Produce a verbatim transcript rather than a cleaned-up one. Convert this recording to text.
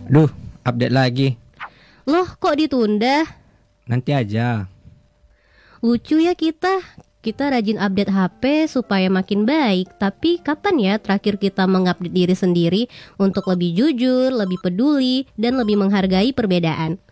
Duh, update lagi. Loh, kok ditunda? Nanti aja. Lucu ya kita. Kita rajin update H P supaya makin baik. Tapi kapan ya terakhir kita mengupdate diri sendiri untuk lebih jujur, lebih peduli, dan lebih menghargai perbedaan?